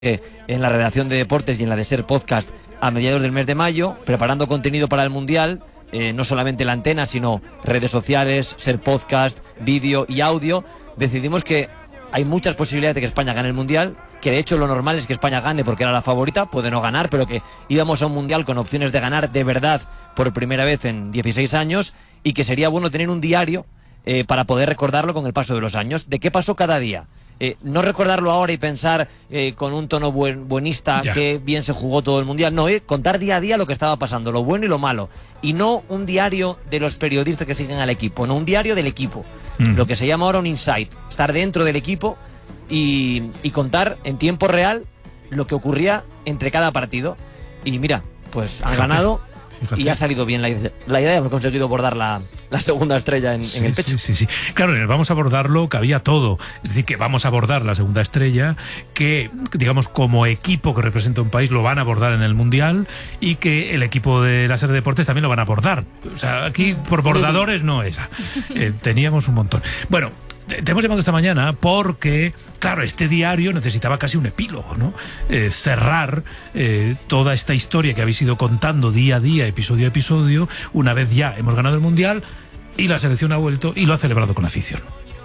en la redacción de deportes y en la de Ser Podcast a mediados del mes de mayo, preparando contenido para el Mundial, no solamente la antena, sino redes sociales, Ser Podcast, vídeo y audio. Decidimos que hay muchas posibilidades de que España gane el Mundial, que de hecho lo normal es que España gane porque era la favorita, puede no ganar, pero que íbamos a un Mundial con opciones de ganar de verdad por primera vez en 16 años y que sería bueno tener un diario para poder recordarlo con el paso de los años, de qué pasó cada día. No recordarlo ahora y pensar con un tono buenista que bien se jugó todo el Mundial. No, contar día a día lo que estaba pasando, lo bueno y lo malo. Y no un diario de los periodistas que siguen al equipo, no, un diario del equipo. Lo que se llama ahora un insight. Estar dentro del equipo y contar en tiempo real lo que ocurría entre cada partido. Y mira, pues han ganado. Fíjate. Y ha salido bien la idea, hemos conseguido bordar la segunda estrella en el pecho. Sí. Claro, en el Vamos a abordarlo cabía todo. Es decir, que vamos a abordar la segunda estrella, que, digamos, como equipo que representa un país lo van a abordar en el Mundial y que el equipo de la Ser de Deportes también lo van a abordar. O sea, aquí por bordadores no era. Teníamos un montón. Bueno, te hemos llamado esta mañana porque, claro, este diario necesitaba casi un epílogo, ¿no? Cerrar toda esta historia que habéis ido contando día a día, episodio a episodio, una vez ya hemos ganado el Mundial y la selección ha vuelto y lo ha celebrado con afición.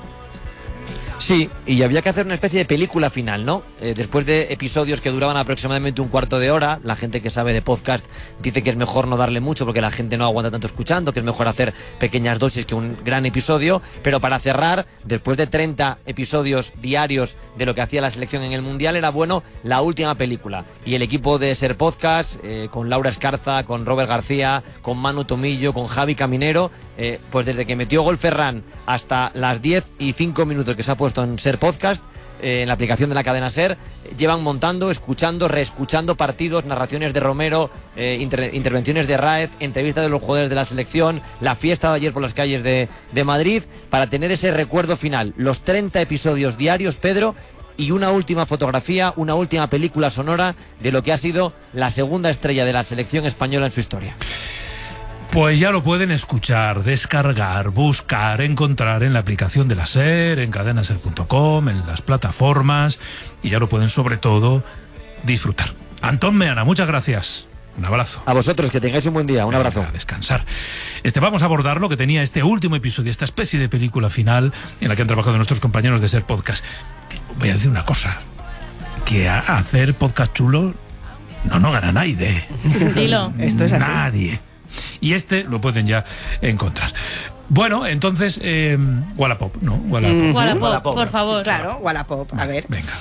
Sí, y había que hacer una especie de película final, ¿no? Después de episodios que duraban aproximadamente un cuarto de hora, la gente que sabe de podcast dice que es mejor no darle mucho porque la gente no aguanta tanto escuchando, que es mejor hacer pequeñas dosis que un gran episodio, pero para cerrar, después de 30 episodios diarios de lo que hacía la selección en el Mundial, era bueno la última película. Y el equipo de Ser Podcast, con Laura Escarza, con Robert García, con Manu Tomillo, con Javi Caminero, pues desde que metió gol Ferran hasta las 10:05 que se ha puesto en Ser Podcast, en la aplicación de la cadena Ser, llevan montando, escuchando, reescuchando partidos, narraciones de Romero, intervenciones de Raez, entrevistas de los jugadores de la selección, la fiesta de ayer por las calles de Madrid, para tener ese recuerdo final. Los 30 episodios diarios, Pedro, y una última fotografía, una última película sonora de lo que ha sido la segunda estrella de la selección española en su historia. Pues ya lo pueden escuchar, descargar, buscar, encontrar en la aplicación de la Ser, en cadenaser.com, en las plataformas, y ya lo pueden sobre todo disfrutar. Antón Meana, muchas gracias. Un abrazo. A vosotros, que tengáis un buen día. Un abrazo. A descansar. Vamos a abordar lo que tenía este último episodio, esta especie de película final en la que han trabajado nuestros compañeros de Ser Podcast. Voy a decir una cosa, que a hacer podcast chulo no gana nadie. Dilo. Esto es así. Nadie. Y lo pueden ya encontrar. Bueno, entonces, Wallapop, ¿no? Wallapop, por favor. Claro, Wallapop, a ver. Venga.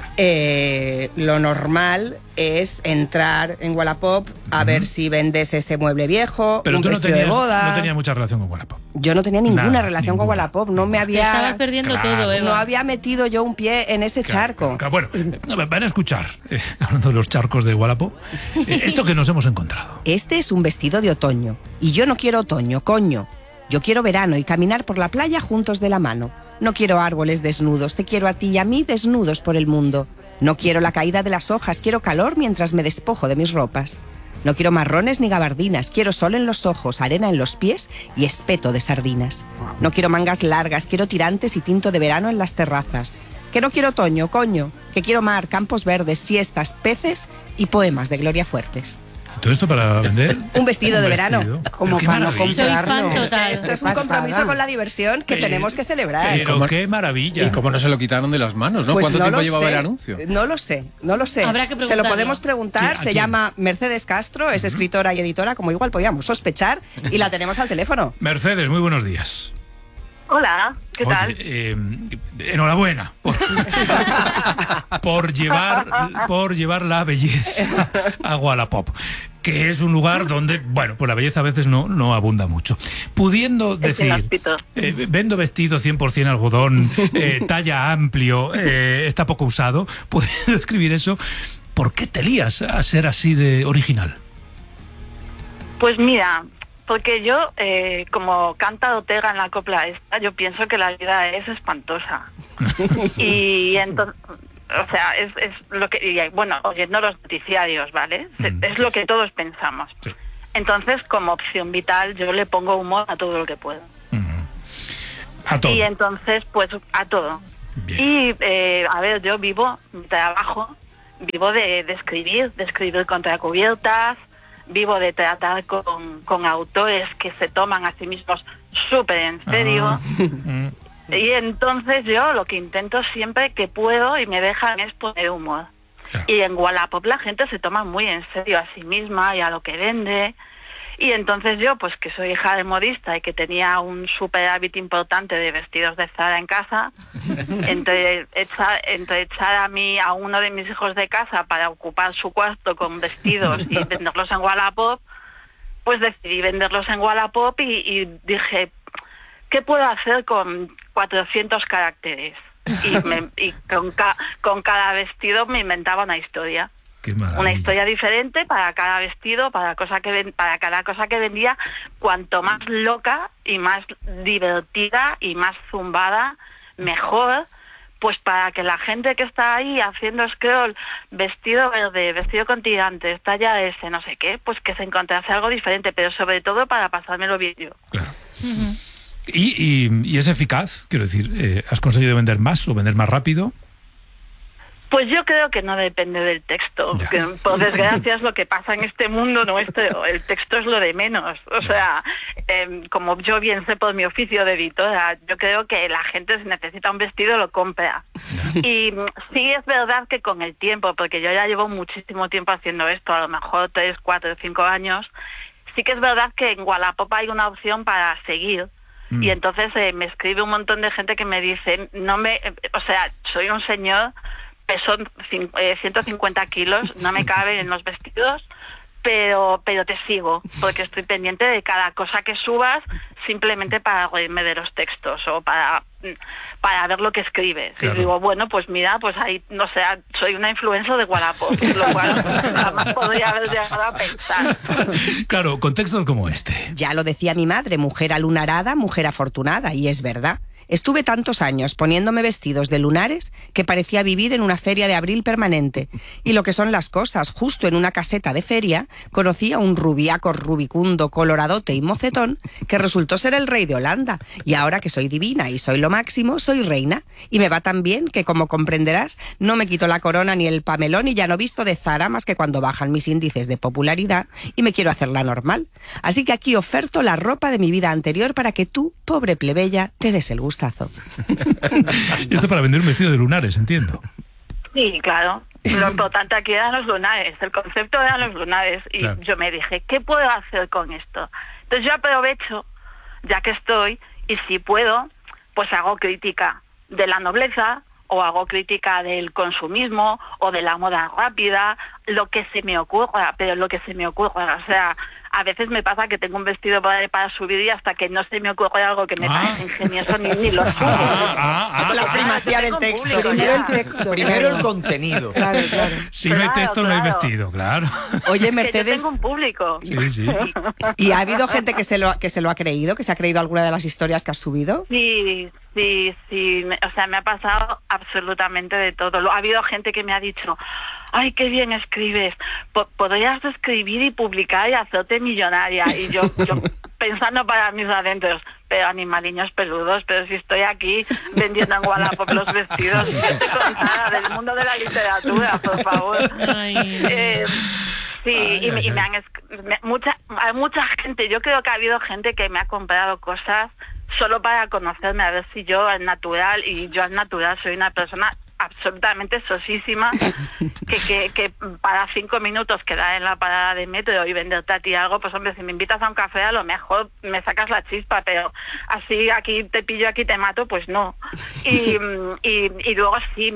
Lo normal es entrar en Wallapop a ver si vendes ese mueble viejo, pero un vestido de boda. No tenías mucha relación con Wallapop. Yo no tenía ninguna relación con Wallapop, no me había... Te estabas perdiendo todo, Eva. No había metido yo un pie en ese charco. Bueno, van a escuchar, hablando de los charcos de Wallapop, esto que nos hemos encontrado. Este es un vestido de otoño, y yo no quiero otoño, coño. Yo quiero verano y caminar por la playa juntos de la mano. No quiero árboles desnudos, te quiero a ti y a mí desnudos por el mundo. No quiero la caída de las hojas, quiero calor mientras me despojo de mis ropas. No quiero marrones ni gabardinas, quiero sol en los ojos, arena en los pies y espeto de sardinas. No quiero mangas largas, quiero tirantes y tinto de verano en las terrazas. Que no quiero otoño, coño, que quiero mar, campos verdes, siestas, peces y poemas de Gloria Fuertes. ¿Todo esto para vender? Un vestido de verano. Como para no comprarlo. Esto es un compromiso con la diversión que tenemos que celebrar. Pero qué maravilla. ¿Y cómo no se lo quitaron de las manos, no? Pues ¿Cuánto tiempo llevaba el anuncio? No lo sé. Habrá que se lo podemos preguntar. Se llama Mercedes Castro, es escritora y editora, como igual podíamos sospechar, y la tenemos al teléfono. Mercedes, muy buenos días. Hola, ¿qué tal? Enhorabuena por llevar la belleza a Wallapop, que es un lugar donde, bueno, pues la belleza a veces no abunda mucho. Pudiendo decir, vendo vestido 100% algodón, talla amplio, está poco usado, pudiendo escribir eso, ¿por qué te lías a ser así de original? Pues mira, porque yo, como canta Ortega en la copla esta, yo pienso que la vida es espantosa. Y entonces, o sea, es lo que, y, bueno, oyendo los noticiarios, ¿vale? Es lo que todos pensamos. Sí. Entonces, como opción vital, yo le pongo humor a todo lo que puedo. A todo. Y entonces, pues, a todo. Bien. Y, a ver, yo vivo, trabajo vivo de escribir contracubiertas, vivo de tratar con autores que se toman a sí mismos súper en serio. Y entonces yo lo que intento siempre que puedo y me dejan es poner humor. Claro. Y en Wallapop la gente se toma muy en serio a sí misma y a lo que vende. Y entonces yo, pues que soy hija de modista y que tenía un superávit importante de vestidos de Zara en casa, entre echar a uno de mis hijos de casa para ocupar su cuarto con vestidos y venderlos en Wallapop, pues decidí venderlos en Wallapop y dije, ¿qué puedo hacer con 400 caracteres? Y con cada vestido me inventaba una historia. Una historia diferente para cada vestido, para cada cosa que vendía, cuanto más loca y más divertida y más zumbada, mejor, pues para que la gente que está ahí haciendo scroll, vestido verde, vestido con tirantes, talla S, no sé qué, pues que se encontrase algo diferente, pero sobre todo para pasármelo bien yo. Claro. ¿Y es eficaz? Quiero decir, ¿has conseguido vender más o vender más rápido? Pues yo creo que no depende del texto, que por desgracia es lo que pasa en este mundo nuestro, el texto es lo de menos, o sea, como yo bien sé por mi oficio de editora, yo creo que la gente si necesita un vestido lo compra. Y sí es verdad que con el tiempo, porque yo ya llevo muchísimo tiempo haciendo esto, a lo mejor 3, 4, 5 años, sí que es verdad que en Wallapop hay una opción para seguir. Y entonces me escribe un montón de gente que me dice, soy un señor, peso 150 kilos, no me caben en los vestidos, pero te sigo, porque estoy pendiente de cada cosa que subas, simplemente para reírme de los textos o para ver lo que escribes. Claro. Y digo, bueno, pues mira, pues ahí, no sé, soy una influencer de Wallapop, lo cual jamás podría haber llegado a pensar. Claro, con textos como este. Ya lo decía mi madre, mujer alunarada, mujer afortunada, y es verdad. Estuve tantos años poniéndome vestidos de lunares que parecía vivir en una feria de abril permanente. Y lo que son las cosas, justo en una caseta de feria, conocí a un rubiaco rubicundo, coloradote y mocetón que resultó ser el rey de Holanda. Y ahora que soy divina y soy lo máximo, soy reina. Y me va tan bien que, como comprenderás, no me quito la corona ni el pamelón y ya no visto de Zara más que cuando bajan mis índices de popularidad y me quiero hacerla normal. Así que aquí oferto la ropa de mi vida anterior para que tú, pobre plebeya, te des el gusto. Esto para vender un vestido de lunares, entiendo. Sí, claro. Lo importante aquí eran los lunares. El concepto eran los lunares. Y claro, yo me dije, ¿qué puedo hacer con esto? Entonces yo aprovecho, ya que estoy, y si puedo, pues hago crítica de la nobleza, o hago crítica del consumismo, o de la moda rápida, lo que se me ocurra, pero lo que se me ocurra. O sea, a veces me pasa que tengo un vestido para subir y hasta que no se me ocurre algo que me parece ingenioso ni lo subo. La primacía del texto. Primero el texto. Primero el contenido. Claro, claro. Si no hay texto, no hay vestido, claro. Oye, Mercedes. Que yo tengo un público. Sí. ¿Y ha habido gente que se lo ha creído, que se ha creído alguna de las historias que has subido? Sí. O sea, me ha pasado absolutamente de todo. Ha habido gente que me ha dicho, ¡ay, qué bien escribes! Podrías escribir y publicar y hacerte millonaria. Y yo pensando para mis adentros, pero animaliños peludos, pero si estoy aquí vendiendo en Wallapop los vestidos, estoy contada del mundo de la literatura, por favor. Sí, hay mucha gente, yo creo que ha habido gente que me ha comprado cosas solo para conocerme, a ver si yo al natural soy una persona absolutamente sosísima que para 5 minutos quedar en la parada de metro y venderte a ti algo, pues hombre, si me invitas a un café a lo mejor me sacas la chispa, pero así aquí te pillo, aquí te mato, pues no. Y luego sí,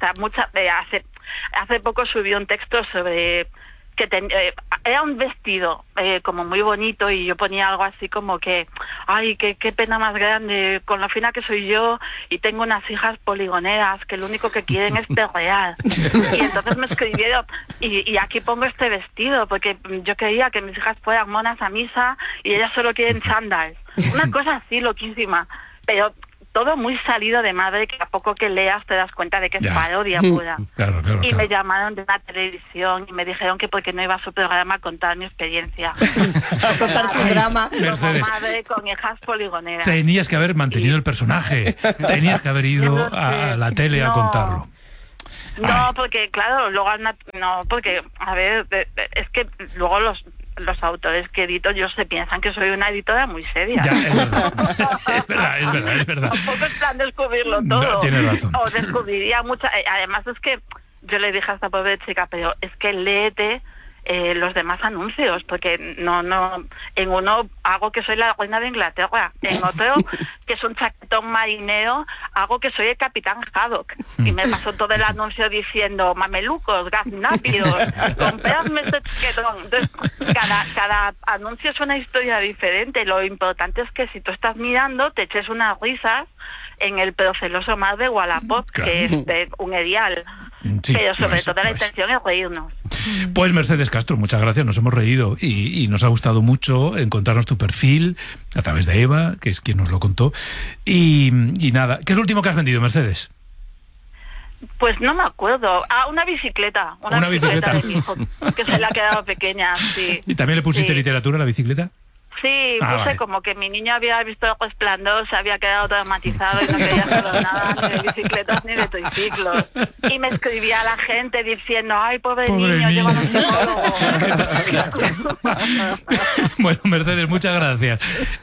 hace poco subí un texto sobre que era un vestido como muy bonito y yo ponía algo así como que, ay, qué pena más grande con lo fina que soy yo y tengo unas hijas poligoneras que lo único que quieren es perrear. Y entonces me escribieron y aquí pongo este vestido porque yo quería que mis hijas fueran monas a misa y ellas solo quieren chándal. Una cosa así loquísima, pero todo muy salido de madre, que a poco que leas te das cuenta de que es parodia pura. Claro. Me llamaron de una televisión y me dijeron que porque no iba a su programa a contar mi experiencia. A contar tu drama. Como madre con hijas poligoneras. Tenías que haber mantenido el personaje. Tenías que haber ido a la tele a contarlo. No, porque claro, luego no, porque a ver, es que luego los autores que edito yo se piensan que soy una editora muy seria. Ya, es verdad. Tampoco es plan descubrirlo todo. No, tienes razón. O descubriría mucha. Además es que yo le dije a esta pobre chica, pero es que léete los demás anuncios, porque no en uno hago que soy la reina de Inglaterra, en otro que es un chaquetón marinero hago que soy el capitán Haddock, y me pasó todo el anuncio diciendo mamelucos, gaznápidos, compradme este chaquetón. Entonces cada anuncio es una historia diferente. Lo importante es que si tú estás mirando te eches unas risas en el proceloso mar de Wallapop, claro, que es de un edial. Sí, pero sobre todo la intención es reírnos. Pues Mercedes Castro, muchas gracias, nos hemos reído y nos ha gustado mucho encontrarnos tu perfil a través de Eva, que es quien nos lo contó. Y nada, ¿qué es lo último que has vendido, Mercedes? Pues no me acuerdo. Una bicicleta. Una bicicleta de mi hijo, que se le ha quedado pequeña, sí. ¿Y también le pusiste literatura a la bicicleta? Sí, puse como que mi niño había visto El Resplandor, se había quedado traumatizado y no quería saber nada ni de bicicletas ni de triciclos. Y me escribía a la gente diciendo, ay, pobre niño, llévalo a un psicólogo. Bueno, Mercedes, muchas gracias.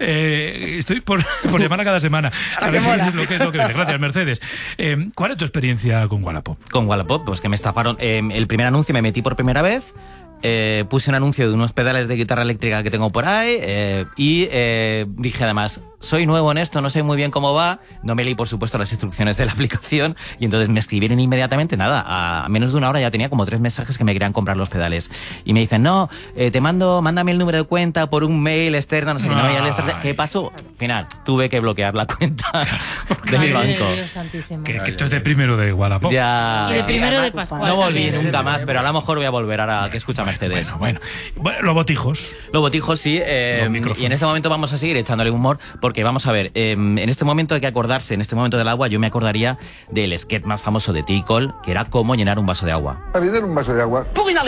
Estoy por llamar a cada semana. A ver qué es lo que viene. Gracias, Mercedes. ¿Cuál es tu experiencia con Wallapop? Con Wallapop, pues que me estafaron. El primer anuncio me metí por primera vez. Puse un anuncio de unos pedales de guitarra eléctrica que tengo por ahí y dije además, soy nuevo en esto, no sé muy bien cómo va, no me leí por supuesto las instrucciones de la aplicación y entonces me escribieron inmediatamente, nada, a menos de una hora ya tenía como 3 mensajes que me querían comprar los pedales y me dicen, no, mándame el número de cuenta por un mail externo, no sé qué, ¿qué pasó? Al final, tuve que bloquear la cuenta de mi banco. Que esto es de primero de Wallapop. Ya. Y de primero de Pascual. No volví nunca más, pero a lo mejor voy a volver ahora que escucha Mercedes. Bueno, los botijos. Los botijos, sí. Y en este momento vamos a seguir echándole humor, porque vamos a ver, en este momento hay que acordarse, en este momento del agua, yo me acordaría del sketch más famoso de Ticol, que era cómo llenar un vaso de agua. Para llenar un vaso de agua,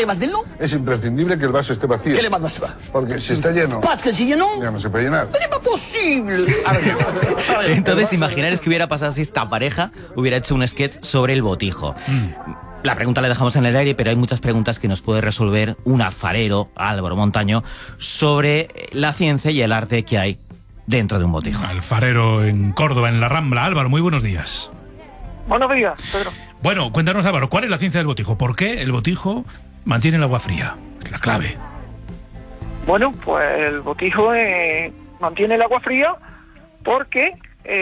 es imprescindible que el vaso esté vacío. ¿Qué le más va? Porque si está lleno, ya no se puede llenar. ¡Es imposible! Entonces, imaginaros que hubiera pasado si esta pareja hubiera hecho un sketch sobre el botijo. La pregunta la dejamos en el aire, pero hay muchas preguntas que nos puede resolver un alfarero, Álvaro Montaño, sobre la ciencia y el arte que hay dentro de un botijo. Alfarero en Córdoba, en La Rambla. Álvaro, muy buenos días. Buenos días, Pedro. Bueno, cuéntanos, Álvaro, ¿cuál es la ciencia del botijo? ¿Por qué el botijo mantiene el agua fría? La clave. Bueno, pues el botijo mantiene el agua fría porque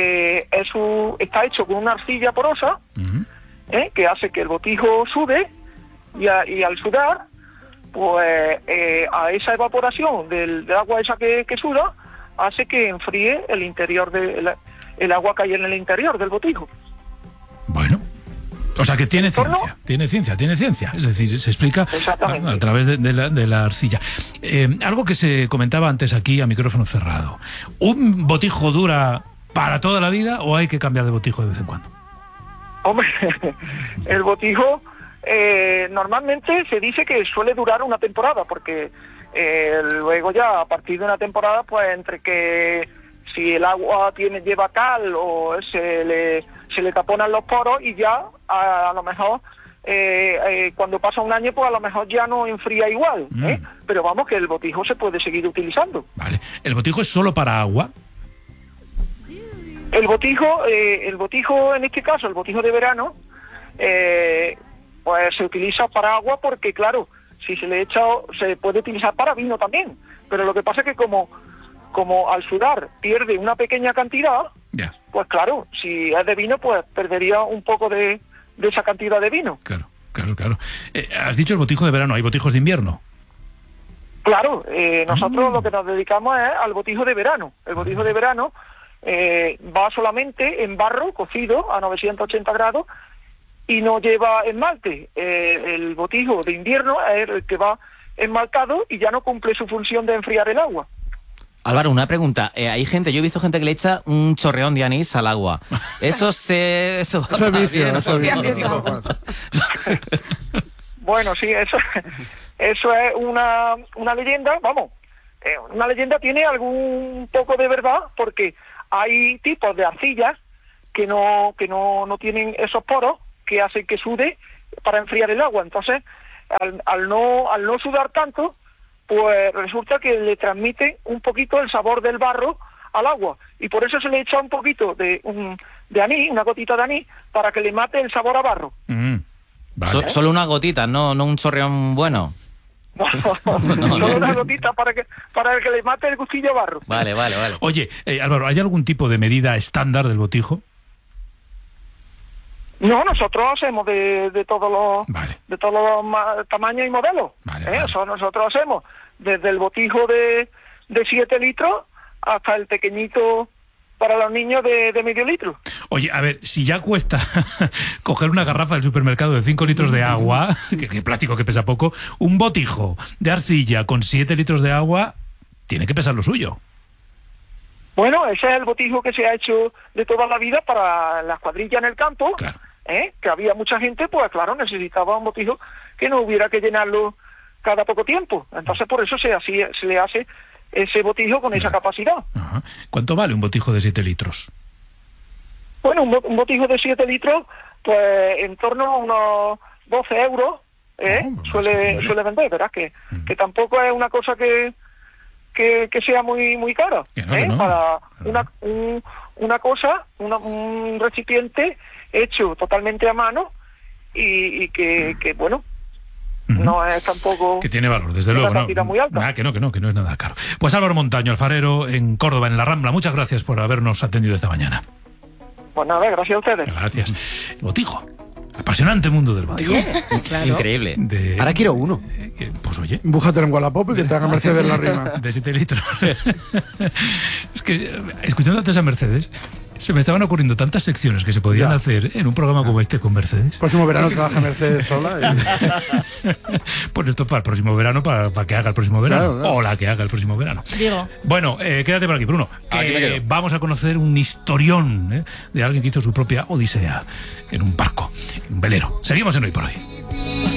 está hecho con una arcilla porosa, que hace que el botijo sude y al sudar, pues a esa evaporación del agua esa que suda, hace que enfríe el interior el agua que hay en el interior del botijo. Bueno, o sea que tiene ciencia. Es decir, se explica a través de la arcilla. Algo que se comentaba antes aquí a micrófono cerrado. ¿Un botijo dura para toda la vida o hay que cambiar de botijo de vez en cuando? Hombre, el botijo normalmente se dice que suele durar una temporada, porque luego ya a partir de una temporada, pues entre que si el agua lleva cal o se le taponan los poros y ya a lo mejor cuando pasa un año, pues a lo mejor ya no enfría igual, pero vamos, que el botijo se puede seguir utilizando. Vale. ¿El botijo es solo para agua? El botijo en este caso, el botijo de verano, pues se utiliza para agua porque, claro, si se le echa, se puede utilizar para vino también. Pero lo que pasa es que como al sudar pierde una pequeña cantidad, pues claro, si es de vino, pues perdería un poco de esa cantidad de vino. Claro. Has dicho el botijo de verano, ¿hay botijos de invierno? Claro, nosotros lo que nos dedicamos es al botijo de verano. El botijo de verano va solamente en barro cocido a 980 grados y no lleva esmalte. El botijo de invierno es el que va esmaltado y ya no cumple su función de enfriar el agua. Álvaro, una pregunta. Yo he visto gente que le echa un chorreón de anís al agua. Eso es vicio. Bueno, sí, eso es una leyenda, vamos. Una leyenda tiene algún poco de verdad, porque hay tipos de arcillas que no tienen esos poros que hacen que sude para enfriar el agua. Entonces, al no sudar tanto, pues resulta que le transmite un poquito el sabor del barro al agua, y por eso se le echa un poquito de anís, una gotita de anís, para que le mate el sabor a barro. Vale. Solo una gotita, no un chorreón bueno. No, solo una gotita para que le mate el gustillo a barro. Vale. Oye, Álvaro, ¿hay algún tipo de medida estándar del botijo? No, nosotros hacemos de todos los tamaños y modelos. Eso nosotros hacemos desde el botijo de 7 litros hasta el pequeñito para los niños de medio litro. Oye, a ver, si ya cuesta coger una garrafa del supermercado de 5 litros de agua, que plástico que pesa poco, un botijo de arcilla con 7 litros de agua tiene que pesar lo suyo. Bueno, ese es el botijo que se ha hecho de toda la vida para las cuadrillas en el campo, claro. Que había mucha gente, pues claro, necesitaba un botijo que no hubiera que llenarlo cada poco tiempo. Entonces por eso se le hace ese botijo con esa capacidad. Ajá. ¿Cuánto vale un botijo de 7 litros? Bueno, un botijo de 7 litros, pues en torno a unos 12 euros, suele vender, ¿verdad? Que tampoco es una cosa que sea muy cara, para una cosa, un recipiente hecho totalmente a mano y que bueno, no es tampoco que tiene valor, desde luego, cantidad muy alta. Que no es nada caro. Pues Álvaro Montaño, alfarero en Córdoba, en La Rambla, muchas gracias por habernos atendido esta mañana. Pues nada, gracias a ustedes. Gracias. El botijo. Apasionante mundo del botijo. Claro. Increíble. Ahora quiero uno. Pues oye. Búscate en Wallapop y que te haga Mercedes la rima. De 7 litros. Es que, escuchando antes a Mercedes, se me estaban ocurriendo tantas secciones que se podían hacer en un programa como este con Mercedes. Próximo verano trabaja Mercedes sola. Pues esto para el próximo verano, para que haga el próximo verano. Claro. O la que haga el próximo verano. Digo. Bueno, quédate por aquí, Bruno. Que vamos a conocer un historión de alguien que hizo su propia odisea en un barco, en un velero. Seguimos en Hoy por Hoy.